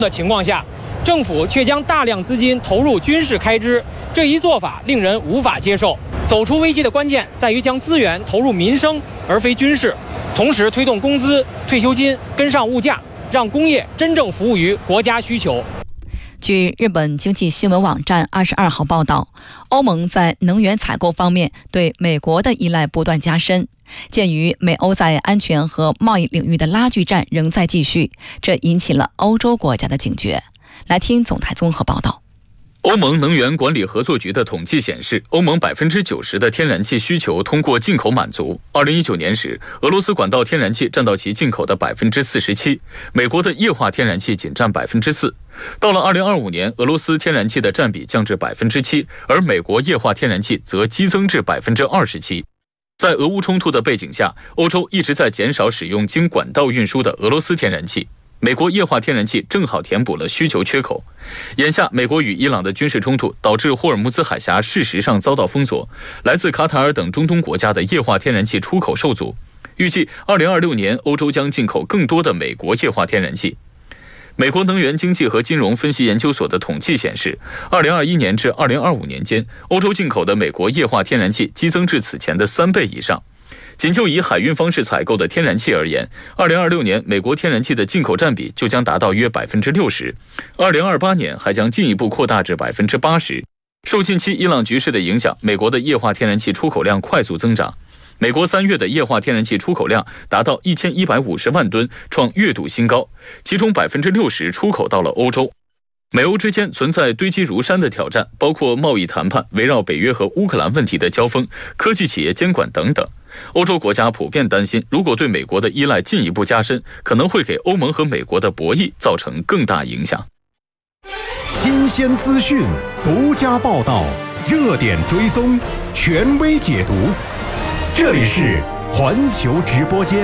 的情况下，政府却将大量资金投入军事开支，这一做法令人无法接受。走出危机的关键在于将资源投入民生而非军事，同时推动工资、退休金跟上物价，让工业真正服务于国家需求。 据日本经济新闻网站22号报道，欧盟在能源采购方面对美国的依赖不断加深。鉴于美欧在安全和贸易领域的拉锯战仍在继续，这引起了欧洲国家的警觉。来听总台综合报道。 欧盟能源管理合作局的统计显示，欧盟90%的天然气需求通过进口满足。2019年时，俄罗斯管道天然气占到其进口的47%，美国的液化天然气仅占4%。到了2025年，俄罗斯天然气的占比降至7%，而美国液化天然气则激增至27%。在俄乌冲突的背景下，欧洲一直在减少使用经管道运输的俄罗斯天然气。美国液化天然气正好填补了需求缺口。眼下，美国与伊朗的军事冲突导致霍尔木兹海峡事实上遭到封锁，来自卡塔尔等中东国家的液化天然气出口受阻。预计2026年，欧洲将进口更多的美国液化天然气。美国能源经济和金融分析研究所的统计显示，2021年至2025年间，欧洲进口的美国液化天然气激增至此前的3倍以上。仅就以海运方式采购的天然气而言，2026年美国天然气的进口占比就将达到约60%，2028年还将进一步扩大至80%。受近期伊朗局势的影响，美国的液化天然气出口量快速增长。美国3月的液化天然气出口量达到1150万吨，创月度新高，其中60%出口到了欧洲。美欧之间存在堆积如山的挑战，包括贸易谈判、围绕北约和乌克兰问题的交锋、科技企业监管等等。欧洲国家普遍担心，如果对美国的依赖进一步加深，可能会给欧盟和美国的博弈造成更大影响。 新鲜资讯，独家报道，热点追踪，权威解读。这里是环球直播间。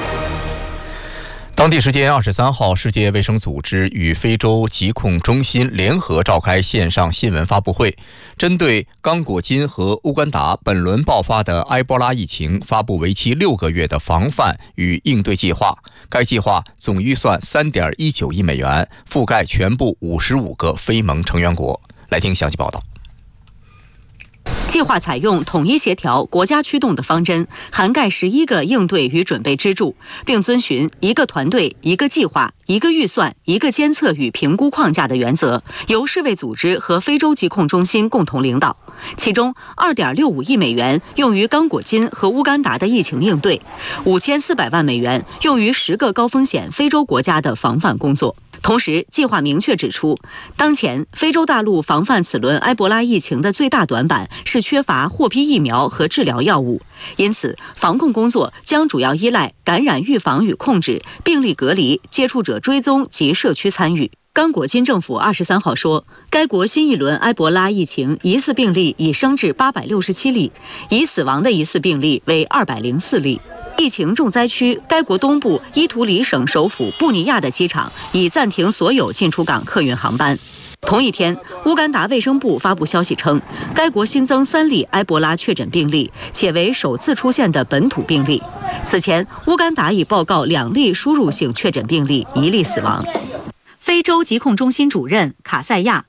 当地时间23号，世界卫生组织与非洲疾控中心联合召开线上新闻发布会，针对刚果金和乌干达本轮爆发的埃博拉疫情发布为期6个月的防范与应对计划。该计划总预算3.19亿美元，覆盖全部55个非盟成员国。来听详细报道。 计划采用统一协调、国家驱动的方针，涵盖11个应对与准备支柱，并遵循一个团队、一个计划、一个预算、一个监测与评估框架的原则，由世卫组织和非洲疾控中心共同领导。其中2.65亿美元用于刚果金和乌干达的疫情应对，5400万美元用于10个高风险非洲国家的防范工作。同时，计划明确指出，当前非洲大陆防范此轮埃博拉疫情的最大短板是缺乏获批疫苗和治疗药物，因此防控工作将主要依赖感染预防与控制、病例隔离、接触者追踪及社区参与。刚果金政府23号说，该国新一轮埃博拉疫情疑似病例已升至867例，已死亡的疑似病例为204例。疫情重灾区该国东部伊图里省首府布尼亚的机场已暂停所有进出港客运航班。同一天，乌干达卫生部发布消息称，该国新增3例埃博拉确诊病例，且为首次出现的本土病例。此前，乌干达已报告2例输入性确诊病例，1例死亡。非洲疾控中心主任卡塞亚。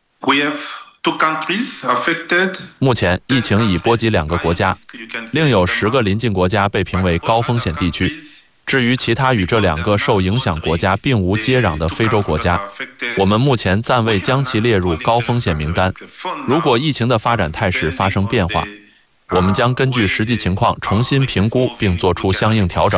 目前疫情已波及2个国家，另有10个邻近国家被评为高风险地区。至于其他与这2个受影响国家并无接壤的非洲国家，我们目前暂未将其列入高风险名单。如果疫情的发展态势发生变化，我们将根据实际情况重新评估并做出相应调整。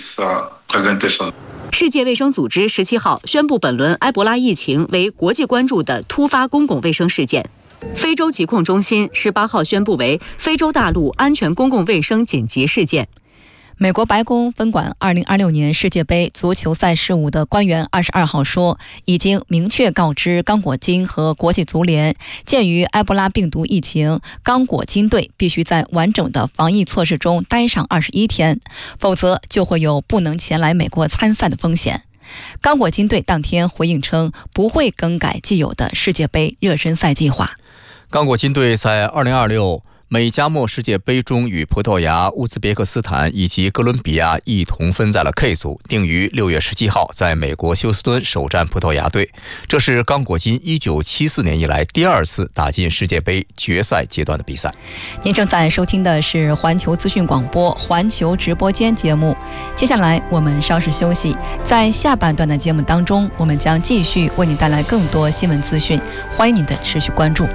世界卫生组织17号宣布，本轮埃博拉疫情为国际关注的突发公共卫生事件。非洲疾控中心18号宣布为非洲大陆安全公共卫生紧急事件。 美国白宫分管2026年世界杯足球赛事务的官员22号说，已经明确告知刚果金和国际足联，鉴于埃博拉病毒疫情，刚果金队必须在完整的防疫措施中待上21天，否则就会有不能前来美国参赛的风险。刚果金队当天回应称，不会更改既有的世界杯热身赛计划。 刚果金队在2026 美加墨世界杯中与葡萄牙、乌兹别克斯坦以及哥伦比亚一同分在了 K 组，定于6月17号在美国休斯敦首战葡萄牙队。这是刚果金1974年以来第2次打进世界杯决赛阶段的比赛。 您正在收听的是环球资讯广播环球直播间节目。接下来我们稍事休息，在下半段的节目当中，我们将继续为您带来更多新闻资讯，欢迎您的持续关注。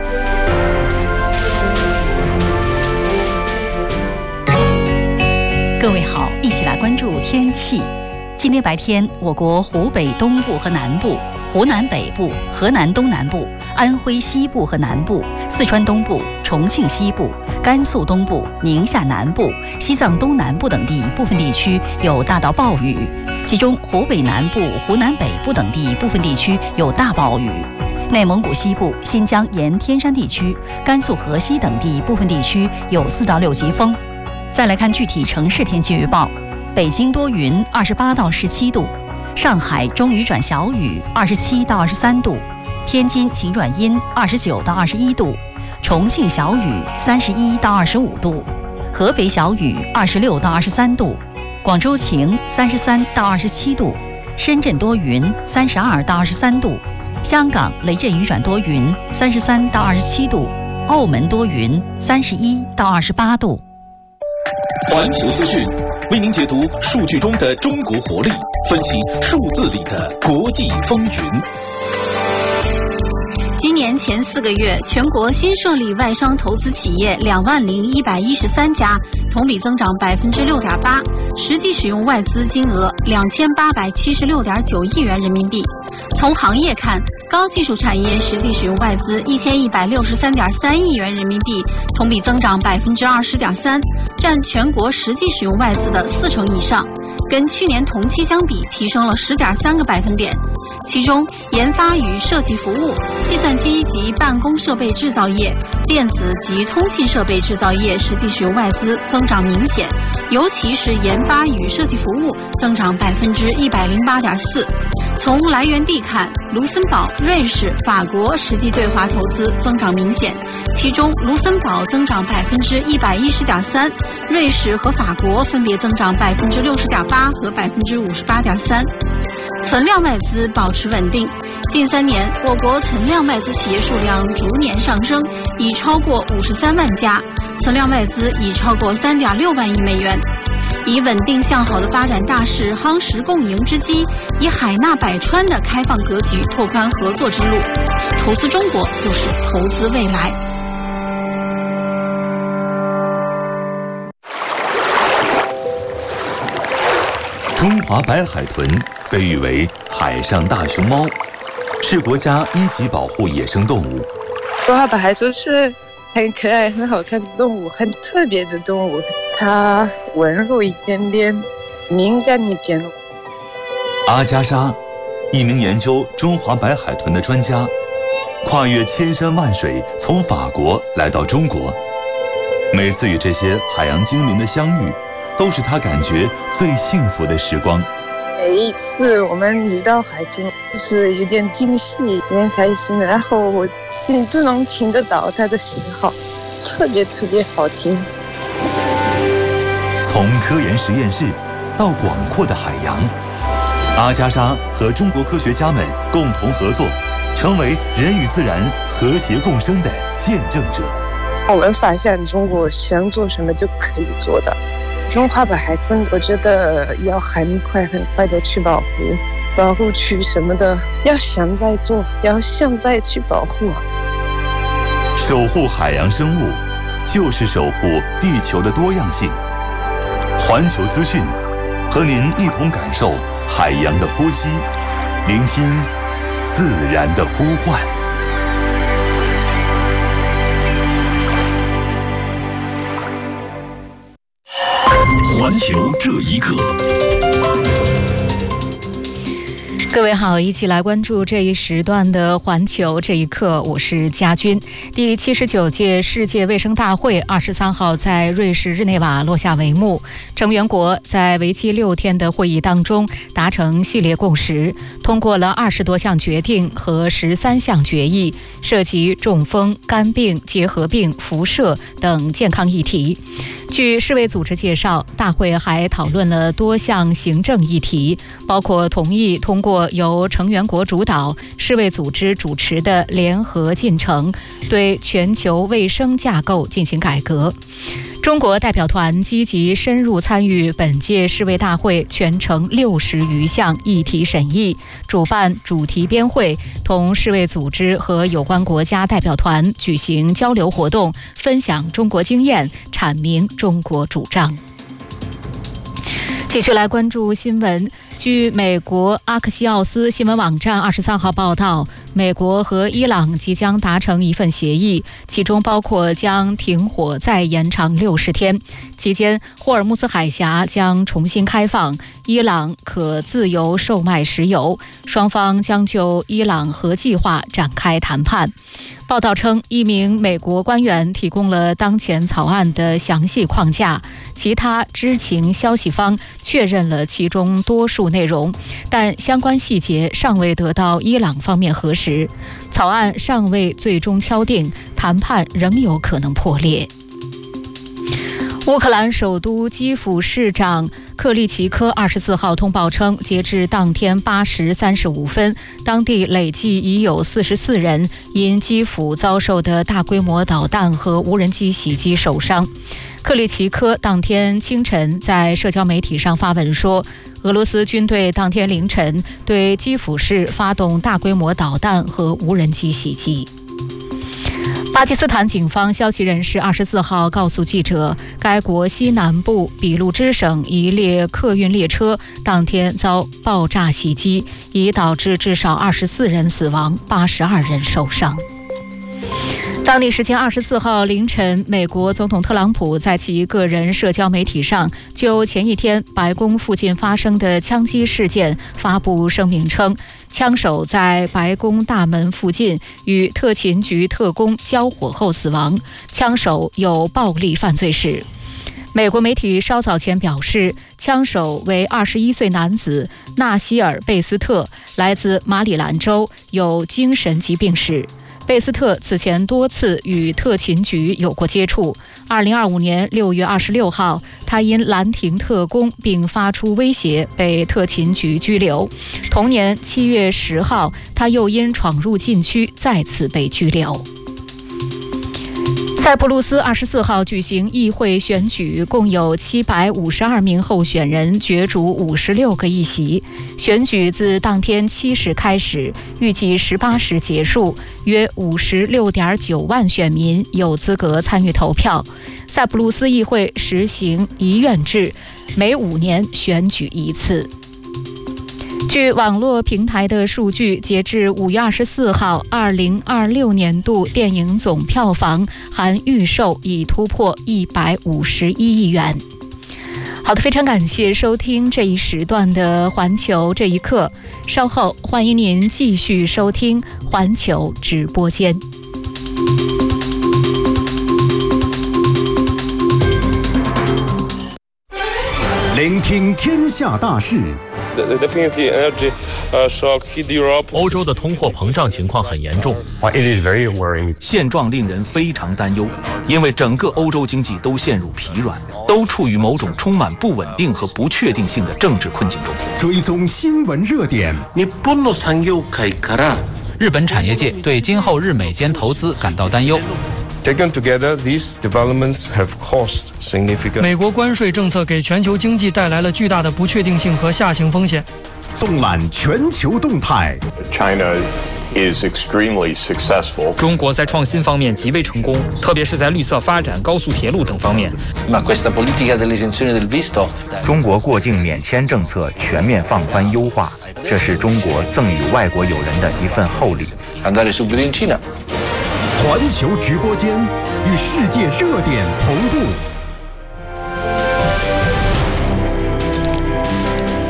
各位好，一起来关注天气。今天白天，我国湖北东部和南部、湖南北部、河南东南部、安徽西部和南部、四川东部、重庆西部、甘肃东部、宁夏南部、西藏东南部等地部分地区有大到暴雨，其中湖北南部、湖南北部等地部分地区有大暴雨。内蒙古西部、新疆沿天山地区、甘肃河西等地部分地区有4到6级风。再来看具体城市天气预报：北京多云，28到17度；上海中雨转小雨，27到23度；天津晴转阴，29到21度；重庆小雨，31到25度；合肥小雨，26到23度；广州晴，33到27度；深圳多云，32到23度；香港雷阵雨转多云，33到27度；澳门多云，31到28度。 环球资讯为您解读数据中的中国活力，分析数字里的国际风云。 今年前4个月，全国新设立外商投资企业20113家，同比增长6.8%，实际使用外资金额2876.9亿元人民币。从行业看，高技术产业实际使用外资1163.3亿元人民币，同比增长20.3%，占全国实际使用外资的40%以上，跟去年同期相比提升了10.3个百分点。其中，研发与设计服务、计算机及办公设备制造业、电子及通信设备制造业实际使用外资增长明显，尤其是研发与设计服务增长108.4%。从来源地看，卢森堡、瑞士、法国实际对华投资增长明显，其中卢森堡增长110.3%，瑞士和法国分别增长60.8%和58.3%。存量外资保持稳定，近3年我国存量外资企业数量逐年上升，已超过53万家，存量外资已超过3.6万亿美元。以稳定向好的发展大势夯实共赢之机，以海纳百川的开放格局拓宽合作之路。投资中国就是投资未来。 中华白海豚被誉为海上大熊猫，是国家1级保护野生动物。 中华白海豚是很可爱、很好看的动物，很特别的动物。它温柔一点点，敏感一点。 阿加莎，一名研究中华白海豚的专家，跨越千山万水，从法国来到中国。每次与这些海洋精灵的相遇，都是他感觉最幸福的时光。 每一次我们遇到海豚，就是有点惊喜，有点开心，然后我都能听得到它的信号，特别好听。 从科研实验室到广阔的海洋，阿加莎和中国科学家们共同合作，成为人与自然和谐共生的见证者。 我们发现中国想做什么就可以做到。中华白海豚，我觉得要很快的去保护区什么的，要现在做，要现在去保护。 守护海洋生物，就是守护地球的多样性。环球资讯，和您一同感受海洋的呼吸，聆听自然的呼唤。 环球这一刻。 各位好，一起来关注这一时段的环球这一刻，我是佳君。第79届世界卫生大会23号在瑞士日内瓦落下帷幕，成员国在为期6天的会议当中达成系列共识，通过了20多项决定和13项决议，涉及中风、肝病、结核病、辐射等健康议题。据世卫组织介绍，大会还讨论了多项行政议题，包括同意通过由成员国主导、世卫组织主持的联合进程，对全球卫生架构进行改革。中国代表团积极深入参与本届世卫大会全程60余项议题审议，主办主题编会，同世卫组织和有关国家代表团举行交流活动，分享中国经验，阐明中国主张。继续来关注新闻。据美国阿克西奥斯新闻网站23号报道，美国和伊朗即将达成一份协议，其中包括将停火再延长60天，期间霍尔木兹海峡将重新开放，伊朗可自由售卖石油，双方将就伊朗核计划展开谈判。报道称，一名美国官员提供了当前草案的详细框架，其他知情消息方确认了其中多数内容，但相关细节尚未得到伊朗方面核实。草案尚未最终敲定，谈判仍有可能破裂。乌克兰首都基辅市长克利奇科24号通报称，截至当天8时35分，当地累计已有44人因基辅遭受的大规模导弹和无人机袭击受伤。克利奇科当天清晨在社交媒体上发文说，俄罗斯军队当天凌晨对基辅市发动大规模导弹和无人机袭击。巴基斯坦警方消息人士24号告诉记者，该国西南部俾路支省一列客运列车当天遭爆炸袭击，已导致至少24人死亡，82人受伤。当地时间24号凌晨，美国总统特朗普在其个人社交媒体上就前一天白宫附近发生的枪击事件发布声明称，枪手在白宫大门附近与特勤局特工交火后死亡，枪手有暴力犯罪史。美国媒体稍早前表示，枪手为21岁男子纳西尔·贝斯特，来自马里兰州，有精神疾病史。贝斯特此前多次与特勤局有过接触。2025年6月26号，他因拦停特工并发出威胁被特勤局拘留。同年7月10号，他又因闯入禁区再次被拘留。塞浦路斯24号举行议会选举，共有752名候选人角逐56个议席。选举自当天7时开始，预计18时结束，约56.9万选民有资格参与投票。塞浦路斯议会实行一院制，每5年选举一次。据网络平台的数据，截至5月24号，2026年度电影总票房含预售已突破151亿元。好的，非常感谢收听这一时段的环球这一刻，稍后欢迎您继续收听环球直播间。 聆听天下大事。 欧洲的通货膨胀情况很严重，现状令人非常担忧，因为整个欧洲经济都陷入疲软，都处于某种充满不稳定和不确定性的政治困境中。 追踪新闻热点。 日本产业界对今后日美间投资感到担忧。 Taken together, these developments have caused significant. 美国关税政策给全球经济带来了巨大的不确定性和下行风险。 纵览全球动态。 China is extremely successful. 中国在创新方面极为成功，特别是在绿色发展、高速铁路等方面。 中国过境免签政策全面放宽优化，这是中国赠予外国友人的一份厚礼。 环球直播间与世界热点同步。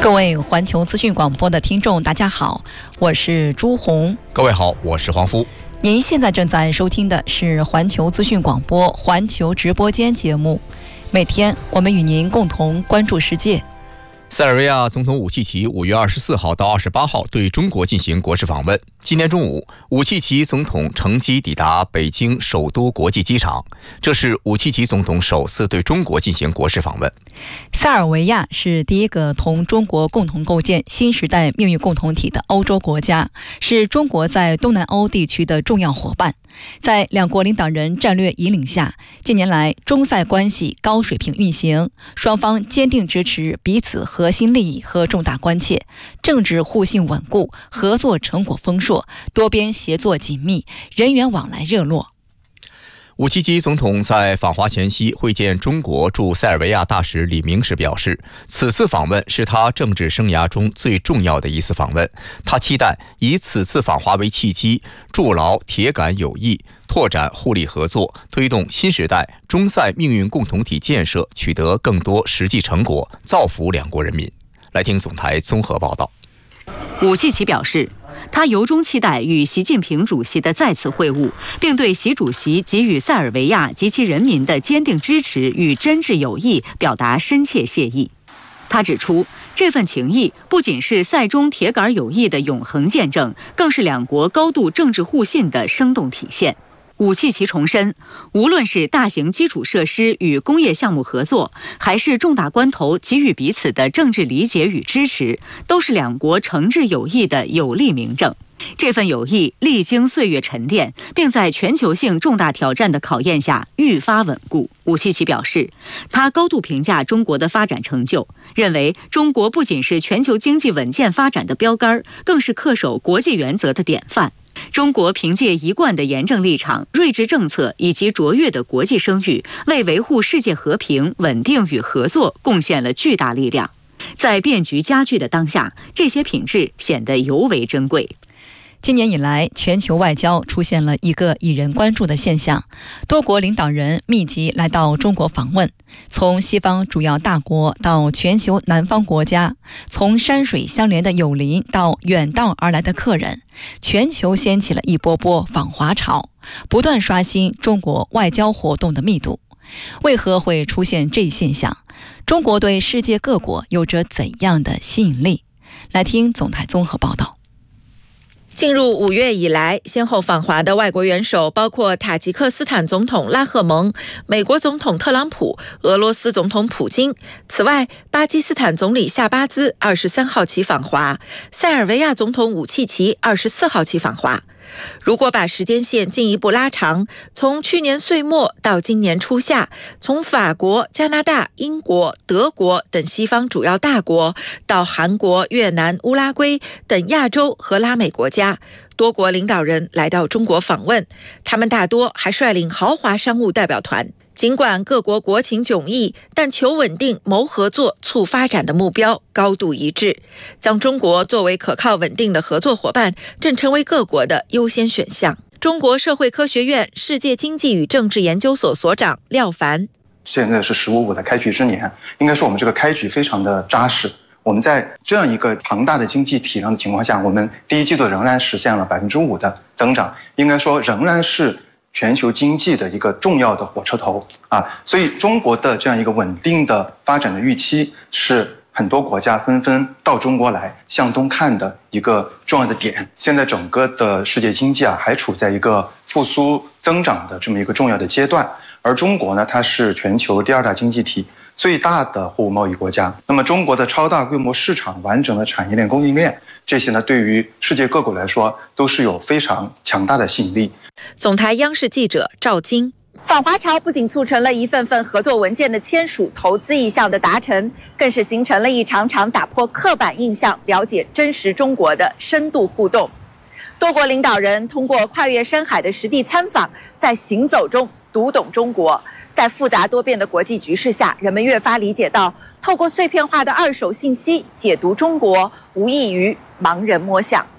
各位环球资讯广播的听众，大家好，我是朱红。 各位好，我是黄夫。 您现在正在收听的是环球资讯广播环球直播间节目，每天我们与您共同关注世界。 塞尔维亚总统武契奇5月24号到28号对中国进行国事访问。今天中午，武契奇总统乘机抵达北京首都国际机场，这是武契奇总统首次对中国进行国事访问。 塞尔维亚是第一个同中国共同构建新时代命运共同体的欧洲国家，是中国在东南欧地区的重要伙伴。在两国领导人战略引领下，近年来中塞关系高水平运行，双方坚定支持彼此核心利益和重大关切，政治互信稳固，合作成果丰硕，多边协作紧密，人员往来热络。 武契奇总统在访华前夕会见中国驻塞尔维亚大使李明时表示，此次访问是他政治生涯中最重要的一次访问，他期待以此次访华为契机，筑牢铁杆友谊，拓展互利合作，推动新时代中塞命运共同体建设取得更多实际成果，造福两国人民。来听总台综合报道。 武契奇表示，他由衷期待与习近平主席的再次会晤，并对习主席给予塞尔维亚及其人民的坚定支持与真挚友谊表达深切谢意。他指出，这份情谊不仅是塞中铁杆友谊的永恒见证，更是两国高度政治互信的生动体现。武契奇重申，无论是大型基础设施与工业项目合作，还是重大关头给予彼此的政治理解与支持，都是两国诚挚友谊的有力明证。这份友谊历经岁月沉淀，并在全球性重大挑战的考验下愈发稳固。武契奇表示，他高度评价中国的发展成就，认为中国不仅是全球经济稳健发展的标杆，更是恪守国际原则的典范。中国凭借一贯的严正立场、睿智政策以及卓越的国际声誉，为维护世界和平、稳定与合作贡献了巨大力量。在变局加剧的当下，这些品质显得尤为珍贵。 今年以来，全球外交出现了一个引人关注的现象，多国领导人密集来到中国访问，从西方主要大国到全球南方国家，从山水相连的友邻到远道而来的客人，全球掀起了一波波访华潮，不断刷新中国外交活动的密度。为何会出现这一现象？中国对世界各国有着怎样的吸引力？来听总台综合报道。 进入5月以来，先后访华的外国元首包括塔吉克斯坦总统拉赫蒙、美国总统特朗普、俄罗斯总统普京。此外，巴基斯坦总理夏巴兹23号起访华，塞尔维亚总统武契奇24号起访华。如果把时间线进一步拉长，从去年岁末到今年初夏，从法国、加拿大、英国、德国等西方主要大国，到韩国、越南、乌拉圭等亚洲和拉美国家，多国领导人来到中国访问，他们大多还率领豪华商务代表团。尽管各国国情迥异，但求稳定、谋合作、促发展的目标高度一致。将中国作为可靠稳定的合作伙伴，正成为各国的优先选项。中国社会科学院世界经济与政治研究所所长廖凡： 现在是15+5的开局之年，应该说我们这个开局非常的扎实。我们在这样一个庞大的经济体量的情况下，我们第一季度仍然实现了5%的增长，应该说仍然是全球经济的一个重要的火车头啊，所以中国的这样一个稳定的发展的预期，是很多国家纷纷到中国来向东看的一个重要的点。现在整个的世界经济还处在一个复苏增长的这么一个重要的阶段，而中国呢，它是全球第2大经济体，最大的货物贸易国家。那么中国的超大规模市场、完整的产业链、供应链，这些呢，对于世界各国来说都是有非常强大的吸引力。 总台央视记者赵晶。访华潮不仅促成了一份份合作文件的签署、投资意向的达成，更是形成了一场场打破刻板印象、了解真实中国的深度互动。多国领导人通过跨越山海的实地参访，在行走中读懂中国。在复杂多变的国际局势下，人们越发理解到，透过碎片化的二手信息解读中国，无异于盲人摸象。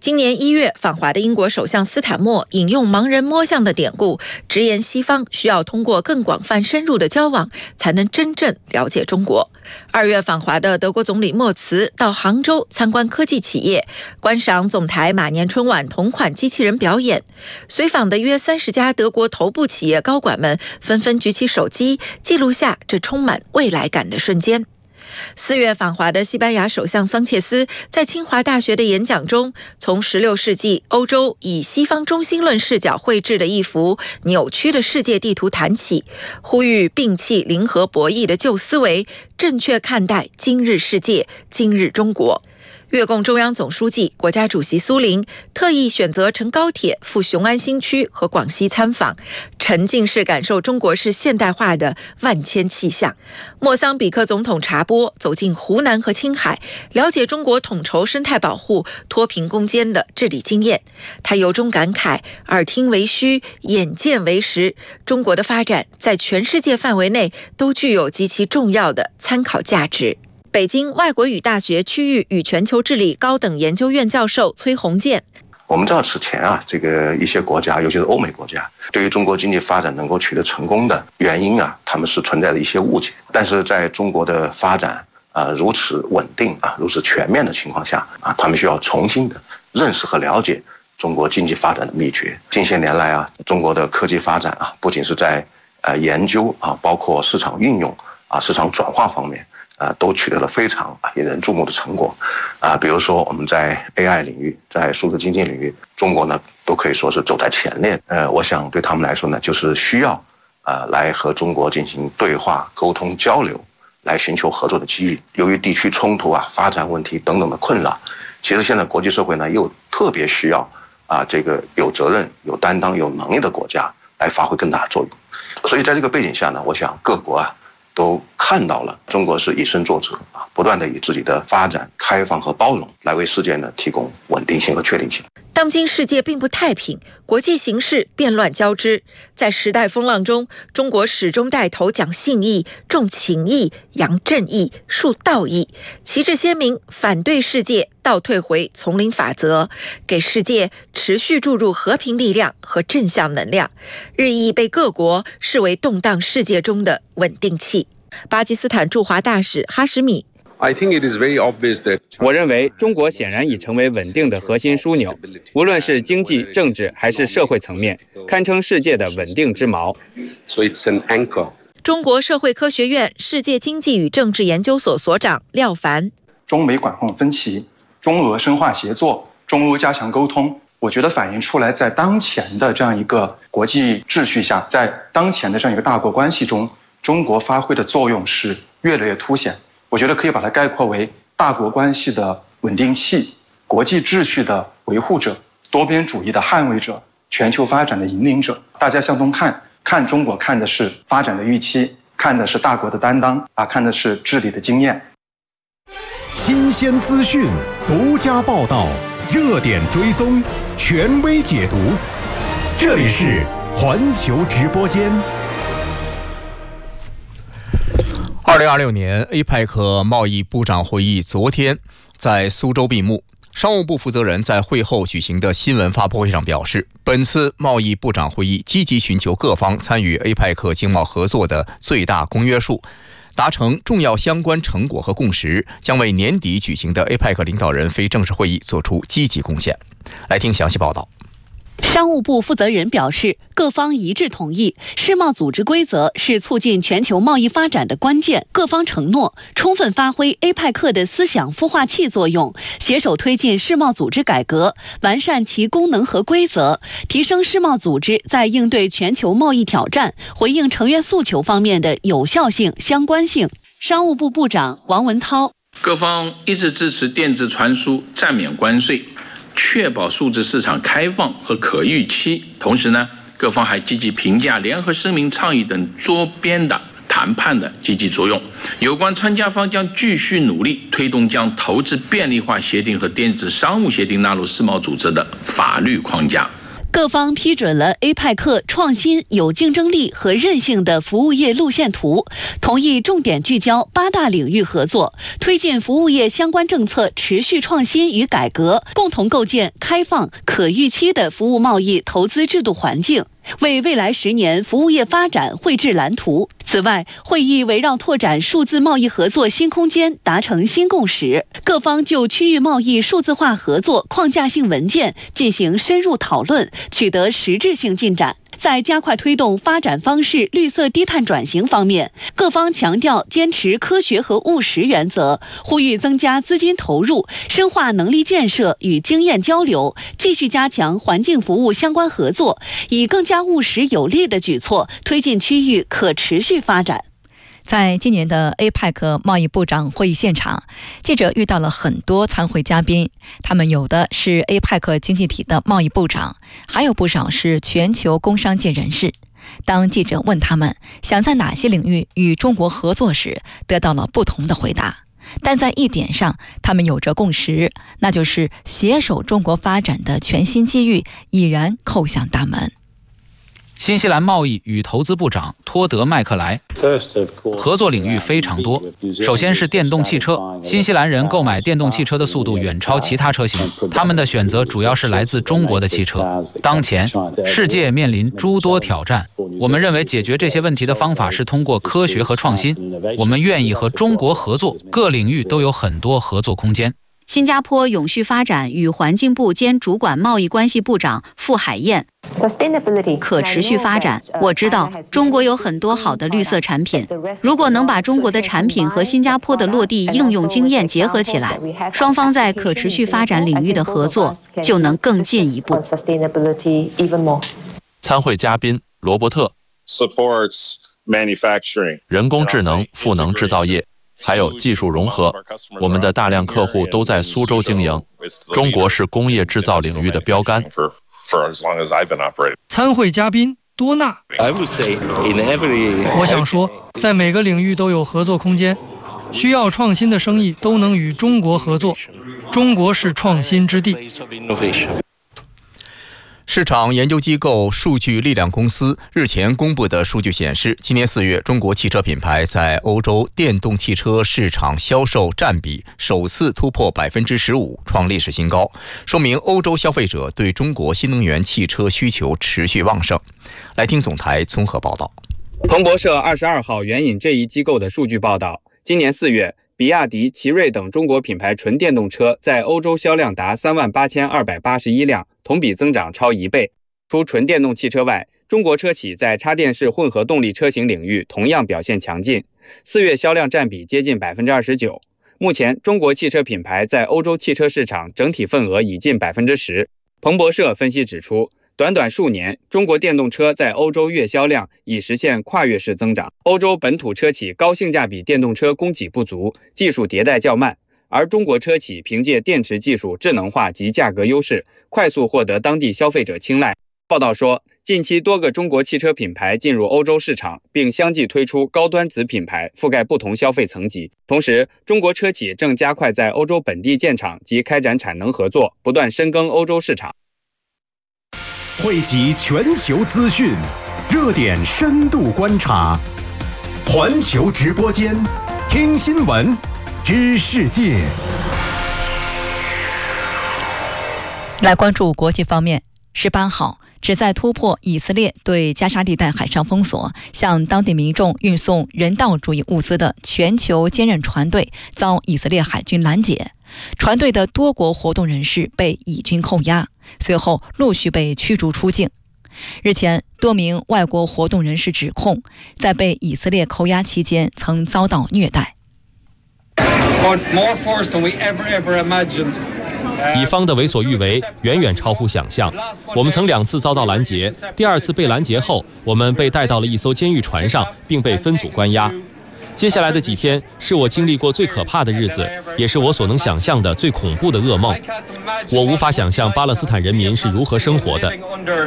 今年1月访华的英国首相斯坦默引用盲人摸象的典故，直言西方需要通过更广泛深入的交往，才能真正了解中国。2月访华的德国总理默茨到杭州参观科技企业，观赏总台马年春晚同款机器人表演。随访的约30家德国头部企业高管们纷纷举起手机，记录下这充满未来感的瞬间。4月访华的西班牙首相桑切斯在清华大学的演讲中，从16世纪欧洲以西方中心论视角绘制的一幅扭曲的世界地图谈起，呼吁摒弃零和博弈的旧思维，正确看待今日世界、今日中国。越共中央总书记、国家主席苏林特意选择乘高铁赴雄安新区和广西参访，沉浸式感受中国式现代化的万千气象。莫桑比克总统查波走进湖南和青海，了解中国统筹生态保护、脱贫攻坚的治理经验。他由衷感慨：耳听为虚，眼见为实。中国的发展在全世界范围内都具有极其重要的参考价值。北京外国语大学区域与全球治理高等研究院教授崔洪建： 我们知道此前这个一些国家，尤其是欧美国家，对于中国经济发展能够取得成功的原因他们是存在的一些误解。但是在中国的发展如此稳定如此全面的情况下他们需要重新的认识和了解中国经济发展的秘诀。近些年来中国的科技发展不仅是在研究包括市场运用市场转化方面都取得了非常引人注目的成果比如说我们在 AI 领域，在数字经济领域，中国呢都可以说是走在前列。我想对他们来说呢，就是需要来和中国进行对话、沟通、交流，来寻求合作的机遇。由于地区冲突发展问题等等的困扰，其实现在国际社会呢又特别需要这个有责任、有担当、有能力的国家来发挥更大的作用。所以在这个背景下呢，我想各国都看到了中国是以身作则不断的以自己的发展、开放和包容来为世界呢提供稳定性和确定性。 当今世界并不太平，国际形势变乱交织，在时代风浪中，中国始终带头讲信义、重情义、扬正义、树道义，旗帜鲜明，反对世界倒退回丛林法则，给世界持续注入和平力量和正向能量，日益被各国视为动荡世界中的稳定器。巴基斯坦驻华大使哈什米： 我认为中国显然已成为稳定的核心枢纽，无论是经济、政治还是社会层面，堪称世界的稳定之锚。 中国社会科学院世界经济与政治研究所所长廖凡： 中美管控分歧，中俄深化协作，中欧加强沟通，我觉得反映出来在当前的这样一个国际秩序下，在当前的这样一个大国关系中，中国发挥的作用是越来越凸显。我觉得可以把它概括为大国关系的稳定器、国际秩序的维护者、多边主义的捍卫者、全球发展的引领者。大家向东看，看中国看的是发展的预期，看的是大国的担当看的是治理的经验。 新鲜资讯，独家报道，热点追踪，权威解读。这里是环球直播间。 2026年 APEC 贸易部长会议昨天在苏州闭幕。商务部负责人在会后举行的新闻发布会上表示，本次贸易部长会议积极寻求各方参与 APEC 经贸合作的最大公约数，达成重要相关成果和共识，将为年底举行的 APEC 领导人非正式会议做出积极贡献。来听详细报道。 商务部负责人表示，各方一致同意，世贸组织规则是促进全球贸易发展的关键。各方承诺充分发挥 APEC 的思想孵化器作用，携手推进世贸组织改革，完善其功能和规则，提升世贸组织在应对全球贸易挑战、回应成员诉求方面的有效性、相关性。商务部部长王文涛： 各方一致支持电子传输暂免关税，确保数字市场开放和可预期。同时呢，各方还积极评价联合声明倡议等多边的谈判的积极作用。有关参加方将继续努力推动将投资便利化协定和电子商务协定纳入世贸组织的法律框架。 各方批准了 APEC 创新、有竞争力和韧性的服务业路线图，同意重点聚焦8大领域合作，推进服务业相关政策持续创新与改革，共同构建开放、可预期的服务贸易投资制度环境，为未来10年服务业发展绘制蓝图。此外，会议围绕拓展数字贸易合作新空间达成新共识，各方就区域贸易数字化合作框架性文件进行深入讨论，取得实质性进展。在加快推动发展方式绿色低碳转型方面，各方强调坚持科学和务实原则，呼吁增加资金投入，深化能力建设与经验交流，继续加强环境服务相关合作，以更加务实有力的举措推进区域可持续发展。 在今年的 APEC 贸易部长会议现场，记者遇到了很多参会嘉宾，他们有的是 APEC 经济体的贸易部长，还有不少是全球工商界人士。当记者问他们想在哪些领域与中国合作时，得到了不同的回答，但在一点上他们有着共识，那就是携手中国发展的全新机遇已然叩响大门。 新西兰贸易与投资部长托德·麦克莱，合作领域非常多。首先是电动汽车，新西兰人购买电动汽车的速度远超其他车型，他们的选择主要是来自中国的汽车。当前，世界面临诸多挑战，我们认为解决这些问题的方法是通过科学和创新。我们愿意和中国合作，各领域都有很多合作空间。 新加坡永续发展与环境部兼主管贸易关系部长傅海燕，可持续发展，我知道中国有很多好的绿色产品，如果能把中国的产品和新加坡的落地应用经验结合起来，双方在可持续发展领域的合作就能更进一步。 参会嘉宾罗伯特 supports manufacturing 人工智能赋能制造业，还有技术融合，我们的大量客户都在苏州经营。中国是工业制造领域的标杆。 参会嘉宾多纳，我想说，在每个领域都有合作空间，需要创新的生意都能与中国合作。中国是创新之地。 市场研究机构数据力量公司日前公布的数据显示，今年4月，中国汽车品牌在欧洲电动汽车市场销售占比首次突破 15%， 创历史新高，说明欧洲消费者对中国新能源汽车需求持续旺盛。来听总台综合报道。 彭博社22号援引这一机构的数据报道，今年4月，比亚迪、奇瑞等中国品牌纯电动车在欧洲销量达38281辆，同比增长超1倍。除纯电动汽车外，中国车企在插电式混合动力车型领域同样表现强劲，4月销量占比接近 29%。目前，中国汽车品牌在欧洲汽车市场整体份额已近 10%。彭博社分析指出，短短数年，中国电动车在欧洲月销量已实现跨越式增长。欧洲本土车企高性价比电动车供给不足，技术迭代较慢，而中国车企凭借电池技术智能化及价格优势，快速获得当地消费者青睐。报道说，近期多个中国汽车品牌进入欧洲市场，并相继推出高端子品牌，覆盖不同消费层级。同时，中国车企正加快在欧洲本地建厂及开展产能合作，不断深耕欧洲市场。 汇集全球资讯，热点深度观察，环球直播间，听新闻，知世界。 来关注国际方面，18号，旨在突破以色列对加沙地带海上封锁，向当地民众运送人道主义物资的全球坚韧船队遭以色列海军拦截，船队的多国活动人士被以军扣押，随后陆续被驱逐出境。日前，多名外国活动人士指控，在被以色列扣押期间曾遭到虐待。 以方的为所欲为远远超乎想象。我们曾2次遭到拦截，第2次被拦截后，我们被带到了一艘监狱船上，并被分组关押。接下来的几天是我经历过最可怕的日子，也是我所能想象的最恐怖的噩梦。我无法想象巴勒斯坦人民是如何生活的。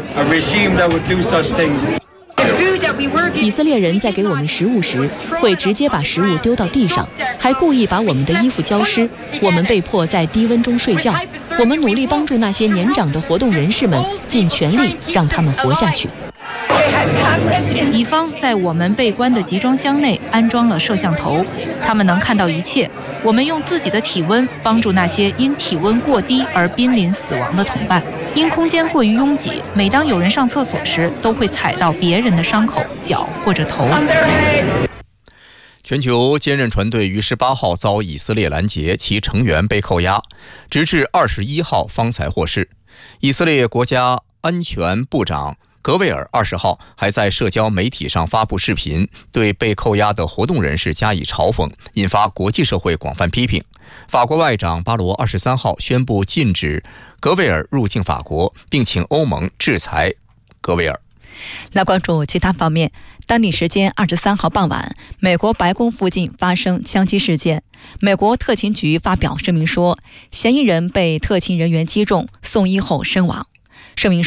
以色列人在给我们食物时，会直接把食物丢到地上，还故意把我们的衣服浇湿，我们被迫在低温中睡觉。 我们努力帮助那些年长的活动人士们，尽全力让他们活下去。 乙方在我们被关的集装箱内安装了摄像头，他们能看到一切。我们用自己的体温帮助那些因体温过低而濒临死亡的同伴。因空间过于拥挤，每当有人上厕所时，都会踩到别人的伤口、脚或者头。 全球坚韧船队于18号遭以色列拦截，其成员被扣押，直至21号方才获释。以色列国家安全部长格维尔20号还在社交媒体上发布视频，对被扣押的活动人士加以嘲讽，引发国际社会广泛批评。法国外长巴罗23号宣布禁止格维尔入境法国，并请欧盟制裁格维尔。 来关注其他方面。当地时间23号傍晚，美国白宫附近发生枪击事件。美国特勤局发表声明说，嫌疑人被特勤人员击中，送医后身亡。声明说